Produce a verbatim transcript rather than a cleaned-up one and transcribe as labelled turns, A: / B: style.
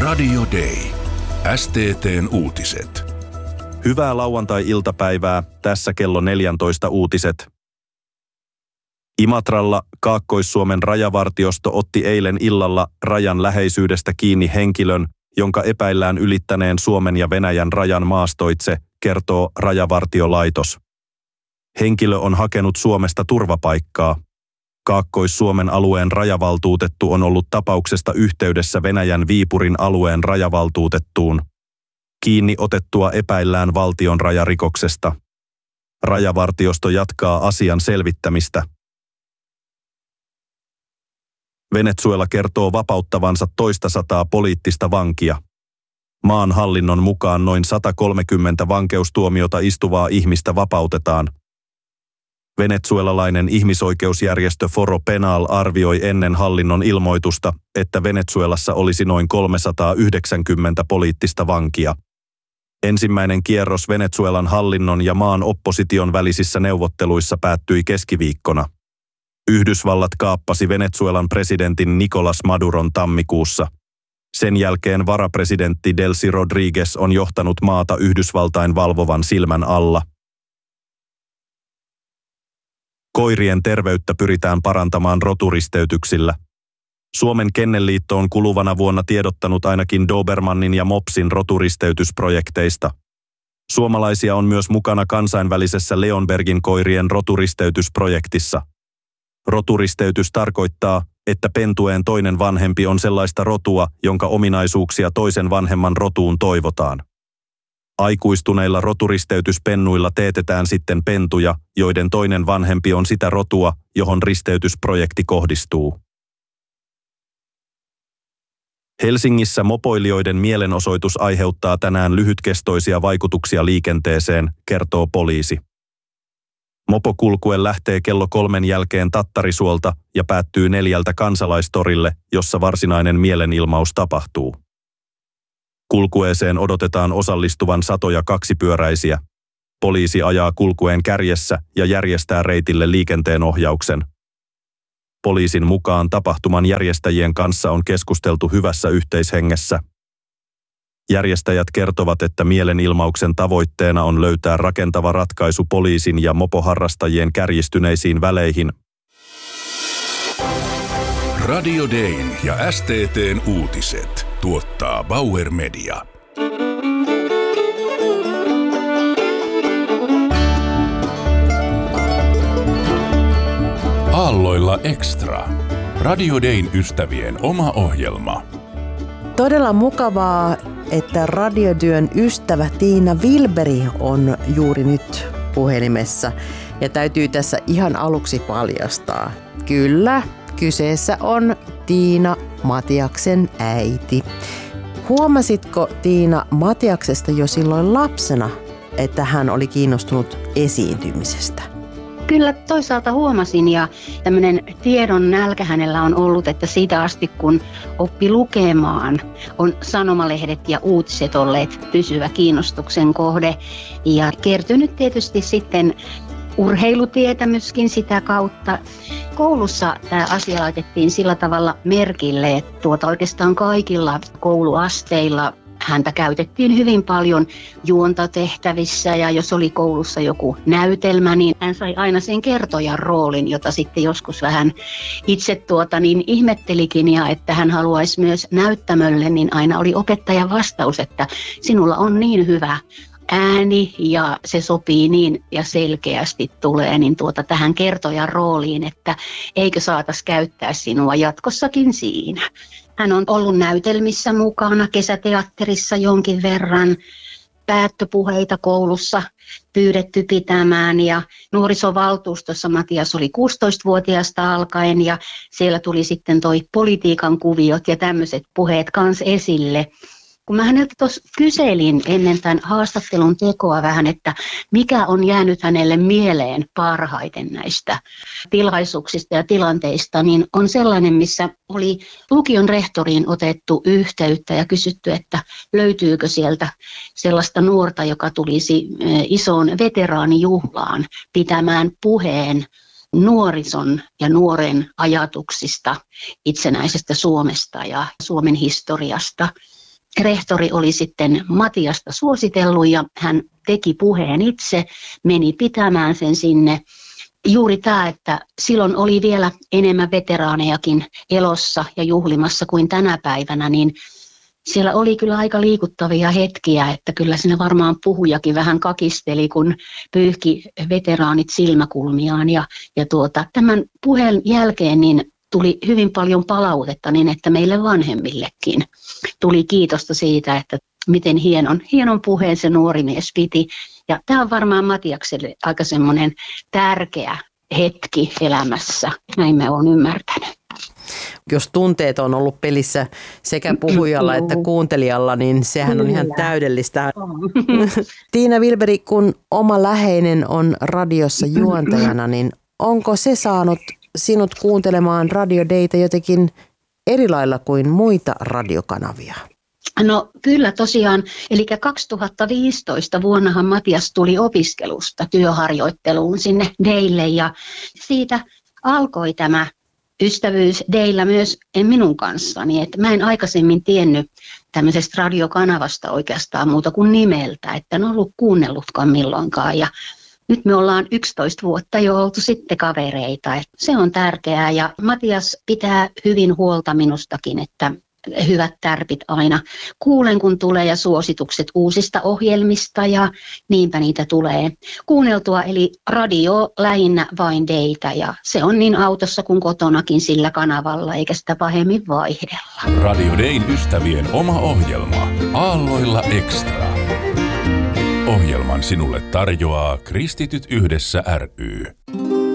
A: Radio Day. S T T:n uutiset.
B: Hyvää lauantai-iltapäivää, tässä kello neljätoista uutiset. Imatralla Kaakkois-Suomen rajavartiosto otti eilen illalla rajan läheisyydestä kiinni henkilön, jonka epäillään ylittäneen Suomen ja Venäjän rajan maastoitse, kertoo Rajavartiolaitos. Henkilö on hakenut Suomesta turvapaikkaa. Kaakkois-Suomen alueen rajavaltuutettu on ollut tapauksesta yhteydessä Venäjän Viipurin alueen rajavaltuutettuun. Kiinni otettua epäillään valtion rajarikoksesta. Rajavartiosto jatkaa asian selvittämistä. Venezuela kertoo vapauttavansa toista sataa poliittista vankia. Maan hallinnon mukaan noin sata kolmekymmentä vankeustuomiota istuvaa ihmistä vapautetaan. Venezuelalainen ihmisoikeusjärjestö Foro Penal arvioi ennen hallinnon ilmoitusta, että Venezuelassa olisi noin kolmesataayhdeksänkymmentä poliittista vankia. Ensimmäinen kierros Venezuelan hallinnon ja maan opposition välisissä neuvotteluissa päättyi keskiviikkona. Yhdysvallat kaappasi Venezuelan presidentin Nicolás Maduron tammikuussa. Sen jälkeen varapresidentti Delcy Rodríguez on johtanut maata Yhdysvaltain valvovan silmän alla. Koirien terveyttä pyritään parantamaan roturisteytyksillä. Suomen Kennelliitto on kuluvana vuonna tiedottanut ainakin Dobermannin ja Mopsin roturisteytysprojekteista. Suomalaisia on myös mukana kansainvälisessä Leonbergin koirien roturisteytysprojektissa. Roturisteytys tarkoittaa, että pentueen toinen vanhempi on sellaista rotua, jonka ominaisuuksia toisen vanhemman rotuun toivotaan. Aikuistuneilla roturisteytyspennuilla teetetään sitten pentuja, joiden toinen vanhempi on sitä rotua, johon risteytysprojekti kohdistuu. Helsingissä mopoilijoiden mielenosoitus aiheuttaa tänään lyhytkestoisia vaikutuksia liikenteeseen, kertoo poliisi. Mopokulkue lähtee kello kolmen jälkeen Tattarisuolta ja päättyy neljältä Kansalaistorille, jossa varsinainen mielenilmaus tapahtuu. Kulkueeseen odotetaan osallistuvan satoja kaksipyöräisiä. Poliisi ajaa kulkueen kärjessä ja järjestää reitille liikenteenohjauksen. Poliisin mukaan tapahtuman järjestäjien kanssa on keskusteltu hyvässä yhteishengessä. Järjestäjät kertovat, että mielenilmauksen tavoitteena on löytää rakentava ratkaisu poliisin ja mopoharrastajien kärjistyneisiin väleihin.
A: Radio Dayn ja S T T:n uutiset tuottaa Bauer Media. Aalloilla Extra. Radio Dayn ystävien oma ohjelma.
C: Todella mukavaa, että radiotyön ystävä Tiina Wilberi on juuri nyt puhelimessa. Ja täytyy tässä ihan aluksi paljastaa. Kyllä, kyseessä on Tiina Matiaksen äiti. Huomasitko, Tiina, Matiaksesta jo silloin lapsena, että hän oli kiinnostunut esiintymisestä?
D: Kyllä toisaalta huomasin, ja tämmöinen tiedon nälkä hänellä on ollut, että siitä asti kun oppi lukemaan, on sanomalehdet ja uutiset olleet pysyvä kiinnostuksen kohde. Ja kertynyt tietysti sitten urheilutietämyskin sitä kautta. Koulussa tämä asia laitettiin sillä tavalla merkille, että tuota oikeastaan kaikilla kouluasteilla häntä käytettiin hyvin paljon juontatehtävissä, ja jos oli koulussa joku näytelmä, niin hän sai aina sen kertojan roolin, jota sitten joskus vähän itse tuota niin ihmettelikin, ja että hän haluaisi myös näyttämölle, niin aina oli opettajan vastaus, että sinulla on niin hyvä ääni ja se sopii niin ja selkeästi tulee niin tuota tähän kertojan rooliin, että eikö saatas käyttää sinua jatkossakin siinä. Hän on ollut näytelmissä mukana, kesäteatterissa jonkin verran, päättöpuheita koulussa pyydetty pitämään, ja nuorisovaltuustossa Matias oli kuusitoistavuotiaasta alkaen, ja siellä tuli sitten toi politiikan kuviot ja tämmöiset puheet kans esille. Kun mä häneltä tuossa kyselin ennen tämän haastattelun tekoa vähän, että mikä on jäänyt hänelle mieleen parhaiten näistä tilaisuuksista ja tilanteista, niin on sellainen, missä oli lukion rehtoriin otettu yhteyttä ja kysytty, että löytyykö sieltä sellaista nuorta, joka tulisi isoon veteraanijuhlaan pitämään puheen nuorison ja nuoren ajatuksista itsenäisestä Suomesta ja Suomen historiasta. rehtori oli sitten Matiasta suositellut ja hän teki puheen itse, meni pitämään sen sinne. Juuri tämä, että silloin oli vielä enemmän veteraanejakin elossa ja juhlimassa kuin tänä päivänä, niin siellä oli kyllä aika liikuttavia hetkiä, että kyllä siinä varmaan puhujakin vähän kakisteli, kun pyyhki veteraanit silmäkulmiaan. Ja, ja tuota, tämän puheen jälkeen niin tuli hyvin paljon palautetta niin, että meille vanhemmillekin tuli kiitosta siitä, että miten hienon, hienon puheen se nuori mies piti. Ja tämä on varmaan Matiakselle aika semmoinen tärkeä hetki elämässä, näin me olen ymmärtänyt.
C: Jos tunteet on ollut pelissä sekä puhujalla että kuuntelijalla, niin sehän on ihan täydellistä. Tiina Wilberi, kun oma läheinen on radiossa juontajana, niin onko se saanut sinut kuuntelemaan Radio Daytä jotenkin eri lailla kuin muita radiokanavia?
D: No kyllä tosiaan, eli kaksituhattaviisitoista vuonnahan Matias tuli opiskelusta työharjoitteluun sinne Daylle ja siitä alkoi tämä ystävyys Dayllä myös minun kanssani, että mä en aikaisemmin tiennyt tämmöisestä radiokanavasta oikeastaan muuta kuin nimeltä, että en ollut kuunnellutkaan milloinkaan ja nyt me ollaan yksitoista vuotta jo oltu sitten kavereita, että se on tärkeää ja Matias pitää hyvin huolta minustakin, että hyvät tärpit aina kuulen, kun tulee ja suositukset uusista ohjelmista ja niinpä niitä tulee kuunneltua. Eli radio lähinnä vain Daytä ja se on niin autossa kuin kotonakin sillä kanavalla eikä sitä pahemmin vaihdella.
A: Radio Dayn ystävien oma ohjelma Aalloilla Extra. Ohjelman sinulle tarjoaa Kristityt yhdessä ry.